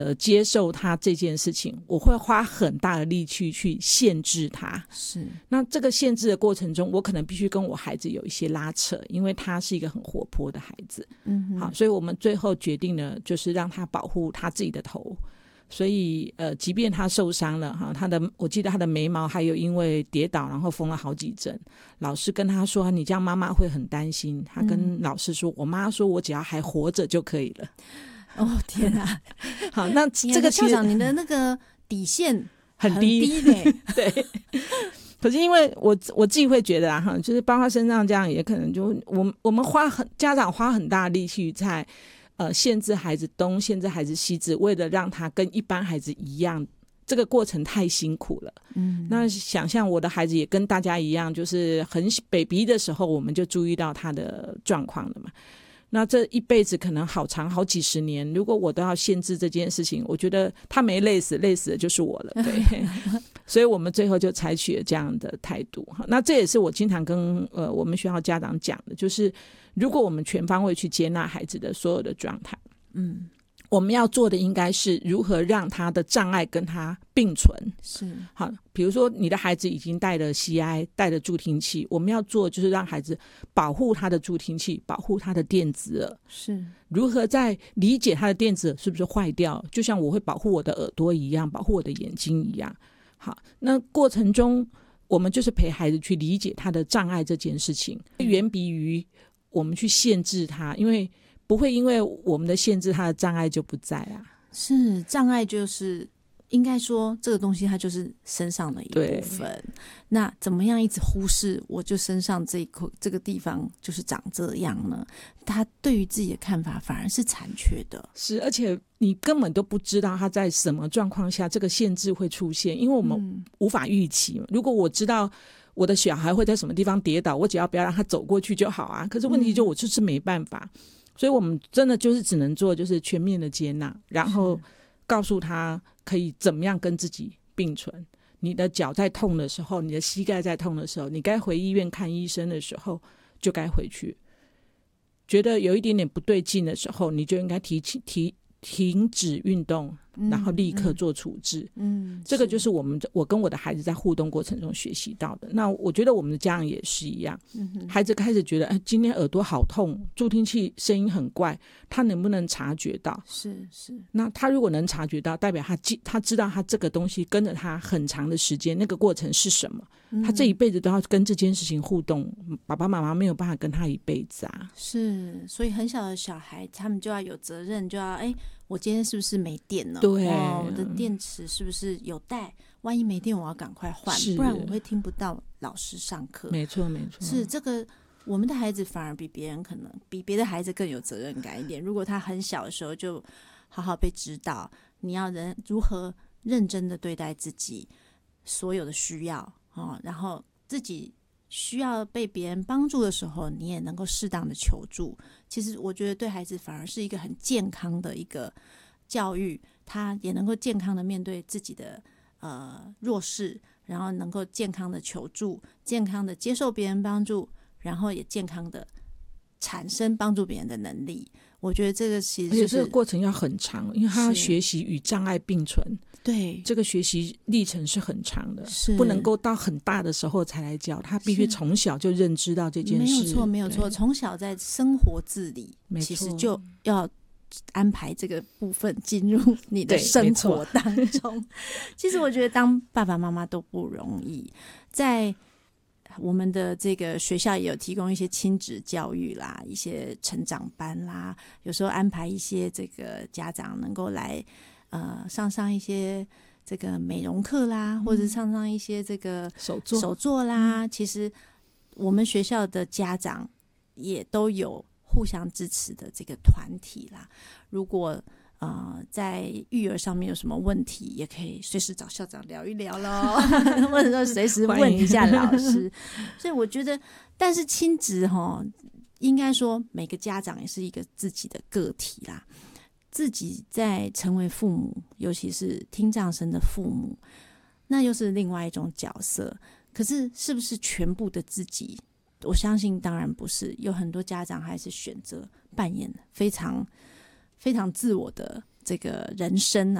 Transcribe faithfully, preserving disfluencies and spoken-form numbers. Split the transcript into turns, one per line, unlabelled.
呃接受他这件事情，我会花很大的力气去限制他。
是，
那这个限制的过程中，我可能必须跟我孩子有一些拉扯，因为他是一个很活泼的孩子。
嗯哼，
好，所以我们最后决定呢，就是让他保护他自己的头。所以呃，即便他受伤了哈，他的我记得他的眉毛还有因为跌倒然后缝了好几针，老师跟他说你这样妈妈会很担心，他跟老师说、嗯、我妈说我只要还活着就可以了。
哦天啊
好，那这个
校长你的那个底线
很低
很低呢
对，可是因为我我自己会觉得啊哈，就是包括身上这样也可能就我我们花很家长花很大的力气在呃，限制孩子东，限制孩子西，只为了让他跟一般孩子一样，这个过程太辛苦了。嗯，那想象我的孩子也跟大家一样，就是很 baby 的时候，我们就注意到他的状况了嘛。那这一辈子可能好长好几十年，如果我都要限制这件事情，我觉得他没累死，累死的就是我了。对，所以我们最后就采取了这样的态度。那这也是我经常跟呃我们学校家长讲的，就是如果我们全方位去接纳孩子的所有的状态，嗯，我们要做的应该是如何让他的障碍跟他并存。
是，
好，比如说你的孩子已经带了 C I 带了助听器，我们要做就是让孩子保护他的助听器，保护他的电子耳。
是，
如何在理解他的电子耳是不是坏掉，就像我会保护我的耳朵一样，保护我的眼睛一样。好，那过程中我们就是陪孩子去理解他的障碍这件事情，远比于我们去限制他，因为不会因为我们的限制他的障碍就不在啊。
是，障碍就是应该说这个东西它就是身上的一部分，那怎么样一直忽视我就身上这一块这个地方就是长这样呢？他对于自己的看法反而是残缺的。
是，而且你根本都不知道他在什么状况下这个限制会出现，因为我们无法预期嘛、嗯、如果我知道我的小孩会在什么地方跌倒，我只要不要让他走过去就好啊，可是问题就我就是没办法、嗯、所以我们真的就是只能做就是全面的接纳，然后告诉他可以怎么样跟自己并存。你的脚在痛的时候，你的膝盖在痛的时候，你该回医院看医生的时候就该回去，觉得有一点点不对劲的时候，你就应该提提停止运动，然后立刻做处置。嗯，嗯这个就是我们我跟我的孩子在互动过程中学习到的。那我觉得我们的家长也是一样，嗯、孩子开始觉得、哎、今天耳朵好痛，助听器声音很怪，他能不能察觉到？
是是。那
他如果能察觉到，代表他他知道他这个东西跟着他很长的时间，那个过程是什么？嗯、他这一辈子都要跟这件事情互动，爸爸妈妈没有办法跟他一辈子啊。
是，所以很小的小孩他们就要有责任，就要哎。我今天是不是没电了？
对、
哦，我的电池是不是有带？万一没电，我要赶快换，不然我会听不到老师上课。
没错，没错，
是这个。我们的孩子反而比别人可能比别的孩子更有责任感一点。如果他很小的时候就好好被指导，你要人如何认真的对待自己所有的需要、哦、然后自己需要被别人帮助的时候，你也能够适当的求助。其实我觉得对孩子反而是一个很健康的一个教育，他也能够健康的面对自己的呃弱势，然后能够健康的求助，健康的接受别人帮助，然后也健康的产生帮助别人的能力。我觉得这个其实、就是、
而且这个过程要很长，因为他要学习与障碍并存。
对，
这个学习历程是很长的，是不能够到很大的时候才来教，他必须从小就认知到这件事。
没有错，没有错，从小在生活自理，其实就要安排这个部分进入你的生活当中。其实我觉得当爸爸妈妈都不容易，在我们的这个学校也有提供一些亲子教育啦，一些成长班啦，有时候安排一些这个家长能够来呃上上一些这个美容课啦，或者上上一些这个
手作
手作啦。其实我们学校的家长也都有互相支持的这个团体啦。如果呃，在育儿上面有什么问题，也可以随时找校长聊一聊咯或者说随时问一下老师。所以我觉得，但是亲子齁，应该说每个家长也是一个自己的个体啦。自己在成为父母，尤其是听障生的父母，那又是另外一种角色。可是是不是全部的自己？我相信当然不是，有很多家长还是选择扮演非常非常自我的这这个人生啊。